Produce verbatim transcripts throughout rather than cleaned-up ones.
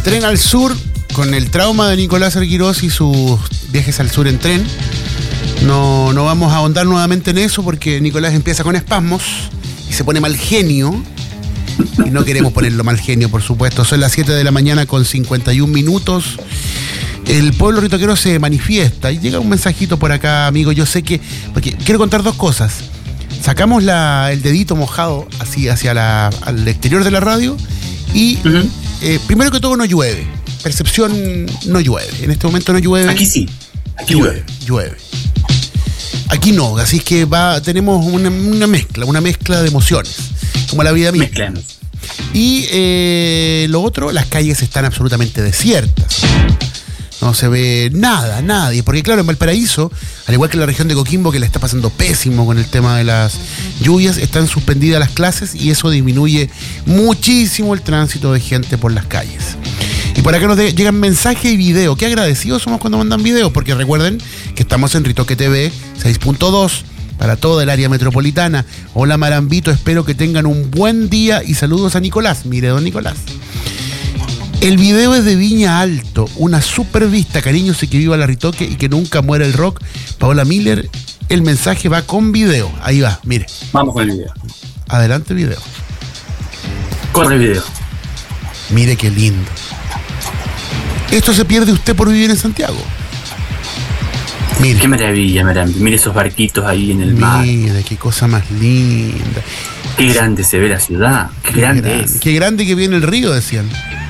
tren al sur, con el trauma de Nicolás Arquirós y sus viajes al sur en tren. No, no vamos a ahondar nuevamente en eso porque Nicolás empieza con espasmos y se pone mal genio. Y no queremos ponerlo mal genio, por supuesto. Son las siete de la mañana con cincuenta y un minutos. El pueblo ritoquero se manifiesta y llega un mensajito por acá, amigo. Yo sé que... Porque quiero contar dos cosas. Sacamos la, el dedito mojado así hacia la, al exterior de la radio y uh-huh. eh, primero que todo no llueve. Percepción, no llueve. En este momento no llueve. Aquí sí. Aquí llueve. Llueve. Aquí no, así es que va, tenemos una, una mezcla, una mezcla de emociones, como la vida misma. Mezclamos. Y eh, lo otro, las calles están absolutamente desiertas. No se ve nada, nadie. Porque claro, en Valparaíso, al igual que en la región de Coquimbo, que le está pasando pésimo con el tema de las lluvias, están suspendidas las clases y eso disminuye muchísimo el tránsito de gente por las calles. Y por acá nos de, llegan mensajes y video. Qué agradecidos somos cuando mandan videos, porque recuerden que estamos en Ritoque T V seis punto dos para toda el área metropolitana. Hola Marambito, espero que tengan un buen día y saludos a Nicolás. Mire, don Nicolás. El video es de Viña Alto, una super vista, cariños y que viva la Ritoque y que nunca muera el rock. Paola Miller, el mensaje va con video. Ahí va, mire. Vamos con el video. Adelante video. Corre el video. Mire qué lindo. Esto se pierde usted por vivir en Santiago. Mire. Qué maravilla, maravilla. Mire esos barquitos ahí en el Mire, mar. Mire, qué cosa más linda. Qué grande se ve la ciudad. Qué, qué grande, grande es. Qué grande que viene el río, decían.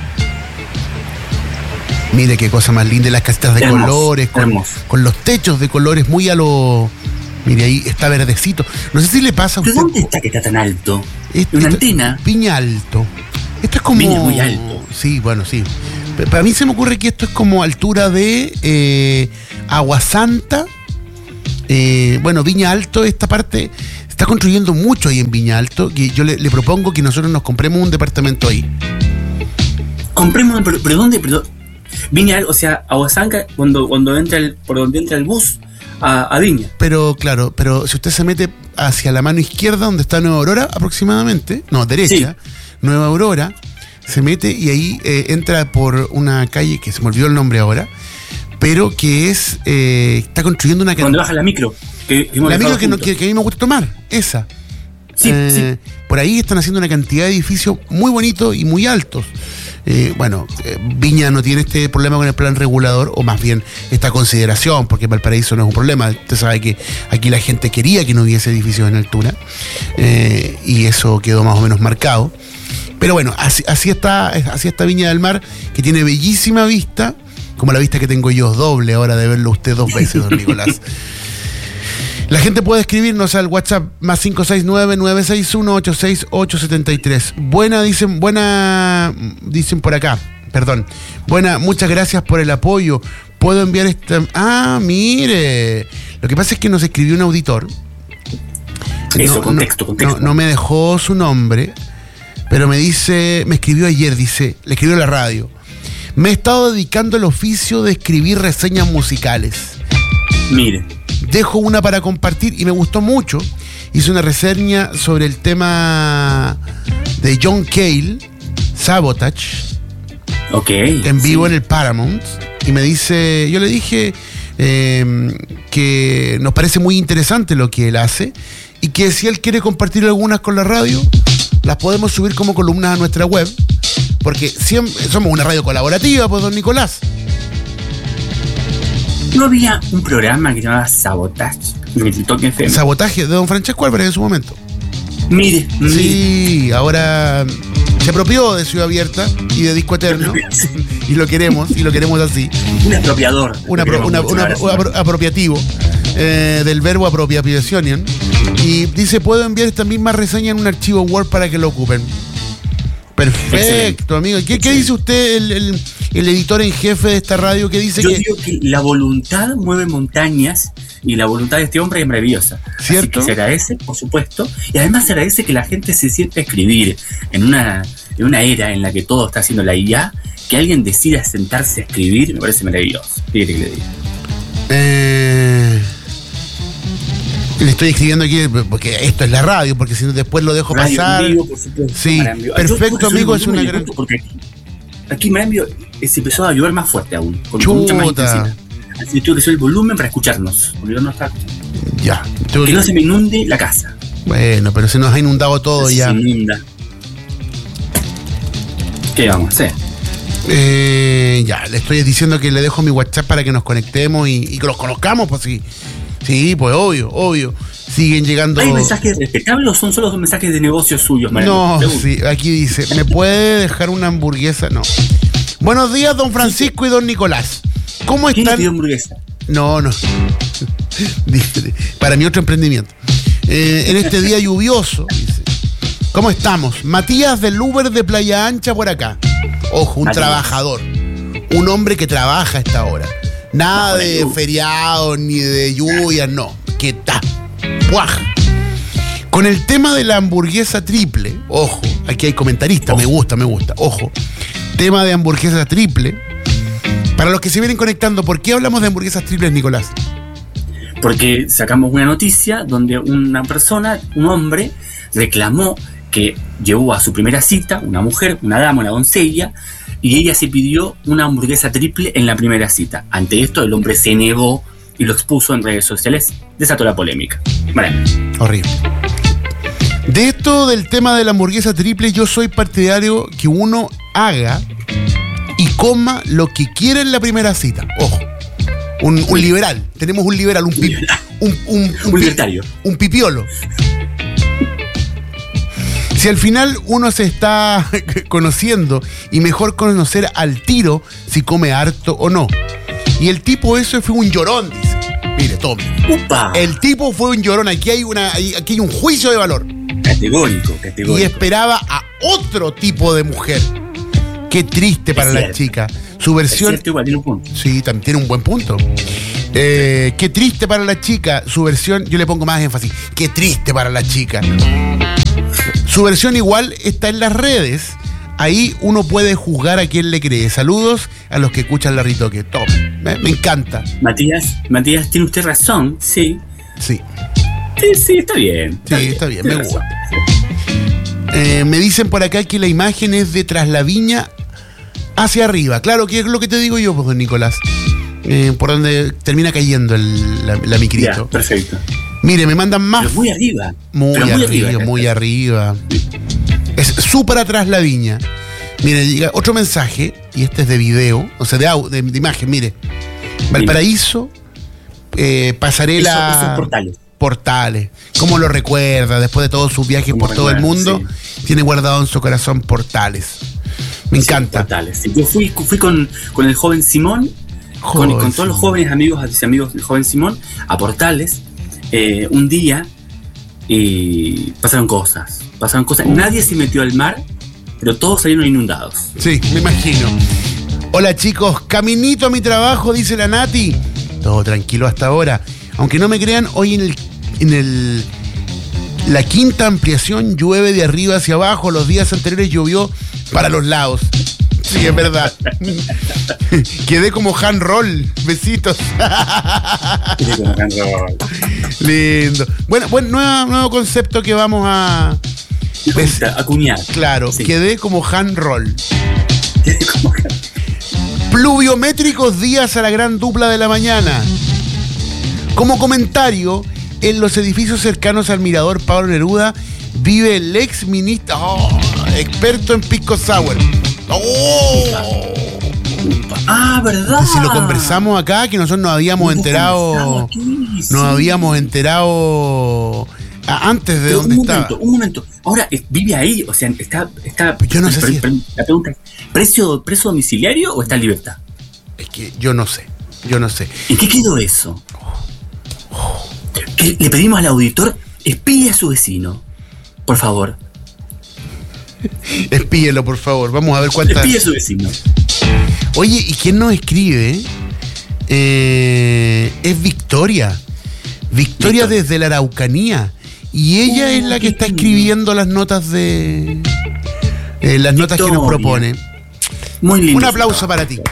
Mire qué cosa más linda, las casitas de hermoso, colores, con, con los techos de colores muy a lo... Mire, ahí está verdecito. No sé si le pasa a usted... ¿De dónde está que está tan alto? Este, ¿Una antena? Viña Alto. Esto es como... Viña muy alto. Sí, bueno, sí. Para mí se me ocurre que esto es como altura de eh, Aguasanta. Eh, bueno, Viña Alto, esta parte... Está construyendo mucho ahí en Viña Alto, que yo le, le propongo que nosotros nos compremos un departamento ahí. Compremos, pero, pero ¿dónde? Pero, Viña Alto, o sea, Aguasanta, cuando, cuando entra el, por donde entra el bus a, a Viña. Pero, claro, pero si usted se mete hacia la mano izquierda, donde está Nueva Aurora, aproximadamente, no, derecha, sí. Nueva Aurora, se mete y ahí eh, entra por una calle que se me olvidó el nombre ahora, pero que es, eh, está construyendo una... Cuando baja la micro. Que, que la micro que, no, que, que a mí me gusta tomar, esa. Sí, eh, sí. Por ahí están haciendo una cantidad de edificios muy bonitos y muy altos. Eh, bueno, eh, Viña no tiene este problema con el plan regulador, o más bien esta consideración, porque Valparaíso no es un problema. Usted sabe que aquí la gente quería que no hubiese edificios en altura, eh, y eso quedó más o menos marcado. Pero bueno, así, así está, así está Viña del Mar, que tiene bellísima vista, como la vista que tengo yo, doble ahora de verlo usted dos veces, don Nicolás. La gente puede escribirnos al WhatsApp más cinco seis nueve, nueve seis uno, ocho seis ocho siete tres. Buena, dicen, buena, dicen por acá, perdón. Buena, muchas gracias por el apoyo. Puedo enviar esta... Ah, mire. Lo que pasa es que nos escribió un auditor. Eso, no, contexto, no, contexto. No, no me dejó su nombre, pero me dice, me escribió ayer, dice, le escribió a la radio. Me he estado dedicando al oficio de escribir reseñas musicales. Mire. Dejo una para compartir y me gustó mucho. Hice una reseña sobre el tema de John Cale, Sabotage, okay, en vivo sí. en el Paramount. Y me dice, yo le dije eh, que nos parece muy interesante lo que él hace y que si él quiere compartir algunas con la radio, las podemos subir como columnas a nuestra web, porque siempre, somos una radio colaborativa, pues, don Nicolás. ¿No había un programa que se llamaba Sabotage? Sabotaje de don Francesco Álvarez en su momento. Mire, mire. Sí, ahora se apropió de Ciudad Abierta y de Disco Eterno. Y lo queremos, y lo queremos así. Un apropiador. Una, pro, una, una, una apro, apropiativo eh, del verbo apropiación. Y dice, puedo enviar esta misma reseña en un archivo Word para que lo ocupen. Perfecto, excelente, amigo. ¿Qué, ¿Qué dice usted, el, el, el editor en jefe de esta radio? ¿Qué dice? Yo que... digo que la voluntad mueve montañas y la voluntad de este hombre es maravillosa. ¿Cierto? Así que se agradece, por supuesto, y además se agradece que la gente se siente a escribir en una, en una era en la que todo está haciendo la I A, que alguien decida sentarse a escribir, me parece maravilloso. ¿Qué quiere que le diga? Eh... Le estoy escribiendo aquí porque esto es la radio, porque si no después lo dejo radio pasar. Vivo, por supuesto, sí, perfecto, amigo, es una gran... Porque aquí, aquí en Miami se empezó a llover más fuerte aún, con, con mucha más intensidad. Así que tuve que subir el volumen para escucharnos, porque yo no estaba escuchando. Ya. Que, que no se me inunde la casa. Bueno, pero se nos ha inundado todo se ya. Se inunda. ¿Qué vamos a hacer? Eh, ya, le estoy diciendo que le dejo mi WhatsApp para que nos conectemos y, y que los conozcamos, pues sí. Sí, pues obvio, obvio. Siguen llegando. ¿Hay mensajes respetables o son solo mensajes de negocios suyos, Mariano? No, sí, aquí dice, ¿me puede dejar una hamburguesa? No. Buenos días, don Francisco y don Nicolás. ¿Cómo están? ¿Quién pidió hamburguesa? No, no. Para mi otro emprendimiento. Eh, en este día lluvioso, dice. ¿Cómo estamos? Matías del Uber de Playa Ancha por acá. Ojo, un Matías. Trabajador. Un hombre que trabaja a esta hora. Nada de feriados ni de lluvias, no. ¿Qué está? ¡Puaj! Con el tema de la hamburguesa triple, ojo, aquí hay comentaristas, me gusta, me gusta, ojo. Tema de hamburguesa triple. Para los que se vienen conectando, ¿por qué hablamos de hamburguesas triples, Nicolás? Porque sacamos una noticia donde una persona, un hombre, reclamó que llevó a su primera cita, una mujer, una dama, una doncella, y ella se pidió una hamburguesa triple en la primera cita. Ante esto, el hombre se negó y lo expuso en redes sociales. Desató la polémica. Vale. Horrible. De esto del tema de la hamburguesa triple, yo soy partidario que uno haga y coma lo que quiera en la primera cita. Ojo. Un, un liberal. Tenemos un liberal, un, pi, un, un, un, un libertario. Un pipiolo. Si al final uno se está conociendo y mejor conocer al tiro si come harto o no. Y el tipo eso fue un llorón, dice. Mire, tome. Upa. El tipo fue un llorón. Aquí hay una, aquí hay un juicio de valor. Categórico, categórico. Y esperaba a otro tipo de mujer. Qué triste para la chica. Su versión. Es cierto, igual tiene un punto. Sí, también tiene un buen punto. Eh, qué triste para la chica. Su versión, yo le pongo más énfasis. Qué triste para la chica. Su versión igual está en las redes. Ahí uno puede juzgar a quien le cree. Saludos a los que escuchan la Ritoque. Tome, me, me encanta. Matías, Matías, tiene usted razón, sí. Sí. Sí, sí, está bien. Está sí, bien, está bien, me gusta. Eh, me dicen por acá que la imagen es de Tras la Viña hacia arriba. Claro, que es lo que te digo yo, pues, don Nicolás. Eh, por donde termina cayendo el, la, la micrito. Ya, perfecto. Mire, me mandan más. Pero muy arriba. Muy Pero arriba, muy arriba. Muy arriba. Es súper atrás la viña. Mire, llega otro mensaje, y este es de video, o sea, de, au, de, de imagen, mire. Valparaíso, eh, pasarela. Eso, esos portales. Portales. ¿Cómo lo recuerda? Después de todos sus viajes por todo el mundo, sí. Tiene guardado en su corazón Portales. Me sí, encanta. Portales. Sí. Yo fui, fui con, con el joven Simón, joven, con, con todos los jóvenes amigos, amigos del joven Simón, a Portales, eh, un día, y pasaron cosas. Pasaron cosas. Nadie se metió al mar, pero todos salieron inundados. Sí, me imagino. Hola chicos, caminito a mi trabajo, dice la Nati. Todo tranquilo hasta ahora. Aunque no me crean, hoy en el en el la quinta ampliación llueve de arriba hacia abajo. Los días anteriores llovió para los lados. Sí, es verdad. Quedé como Han Roll. Besitos. Quedé como Han Roll. Lindo. Bueno, bueno, nuevo, nuevo concepto que vamos a Bes- acuñar. Claro, sí. Quedé como Han Roll. Quedé como Han. Pluviométricos días a la gran dupla de la mañana. Como comentario, en los edificios cercanos al mirador Pablo Neruda vive el ex ministro, oh, experto en pisco sour. Oh. Ah, ¿verdad? Si lo conversamos acá, que nosotros nos habíamos enterado, aquí, sí. Nos habíamos enterado antes de Pero donde un estaba. Momento, un momento. Ahora vive ahí, o sea, está, está. Yo no sé pre, si pre, la pregunta es, ¿preso, preso domiciliario o está en libertad? Es que yo no sé, yo no sé. ¿En qué quedó eso? Que le pedimos al auditor, espíe a su vecino, por favor. Espíelo, por favor. Vamos a ver cuántas. Espíe a su vecino. Oye, ¿y quién nos escribe? Eh, es Victoria. Victoria Victor. Desde la Araucanía. Y ella oh, es la que está escribiendo las notas de. Eh, las Victoria. Notas que nos propone. Muy lindo. Un aplauso para ti.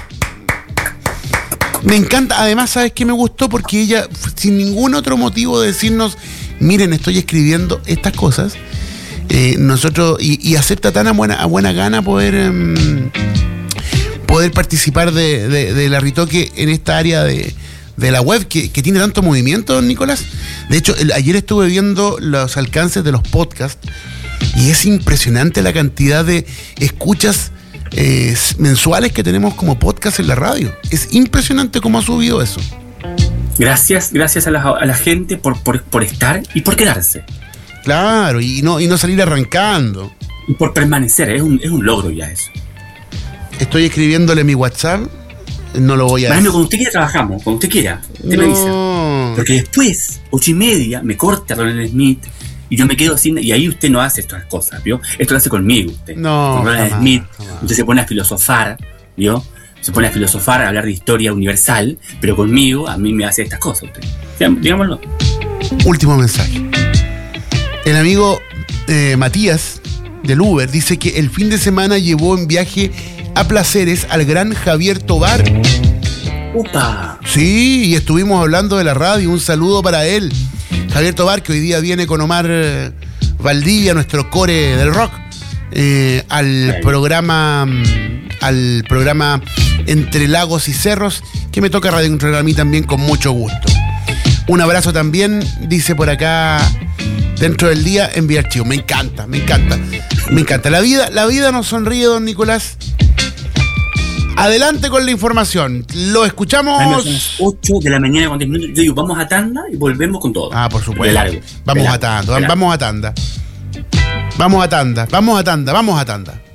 Me encanta, además, ¿sabes qué me gustó? Porque ella, sin ningún otro motivo de decirnos, miren, estoy escribiendo estas cosas, eh, nosotros, y, y acepta tan a buena, a buena gana poder, eh, poder participar de, de, de la Ritoque en esta área de, de la web que, que tiene tanto movimiento, don Nicolás. De hecho, el, ayer estuve viendo los alcances de los podcasts y es impresionante la cantidad de escuchas eh, mensuales que tenemos como podcast en la radio. Es impresionante cómo ha subido eso. Gracias, gracias a la, a la gente por, por, por estar y por quedarse. Claro, y no, y no salir arrancando. Y por permanecer, es un, es un logro ya eso. Estoy escribiéndole mi WhatsApp, no lo voy a Bueno, cuando usted quiera trabajamos, cuando usted quiera. Usted no. me avisa. Porque después, ocho y media, me corta Roland Smith y yo me quedo sin. Y ahí usted no hace estas cosas, ¿vio? Esto lo hace conmigo usted. No. Con Roland jamás, Smith, jamás. usted se pone a filosofar, ¿vio? Se pone a filosofar, a hablar de historia universal, pero conmigo a mí me hace estas cosas usted. Digámoslo. Último mensaje. El amigo eh, Matías del Uber dice que el fin de semana llevó en viaje a placeres al gran Javier Tobar. ¡Upa! Sí, y estuvimos hablando de la radio. Un saludo para él. Javier Tobar, que hoy día viene con Omar eh, Valdivia, nuestro core del rock, eh, al sí. programa al programa Entre Lagos y Cerros, que me toca radio a mí también con mucho gusto. Un abrazo también, dice por acá, dentro del día enviar archivo. Me encanta, me encanta, me encanta. La vida, la vida nos sonríe, don Nicolás. Adelante con la información. Lo escuchamos. Son las ocho de la mañana con diez minutos. Yo digo, vamos a tanda y volvemos con todo. Ah, por supuesto. De largo. Vamos de a largo. tanda, De largo. vamos a tanda. Vamos a tanda, vamos a tanda, vamos a tanda.